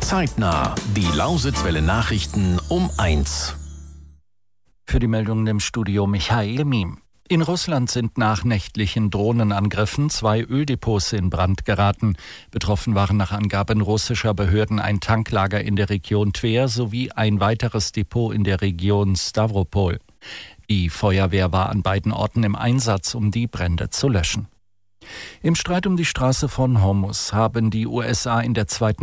Zeitnah. Die Lausitzwelle Nachrichten um 1. Für die Meldungen im Studio Michael Miem. In Russland sind nach nächtlichen Drohnenangriffen 2 Öldepots in Brand geraten. Betroffen waren nach Angaben russischer Behörden ein Tanklager in der Region Twer sowie ein weiteres Depot in der Region Stavropol. Die Feuerwehr war an beiden Orten im Einsatz, um die Brände zu löschen. Im Streit um die Straße von Hormuz haben die USA in der zweiten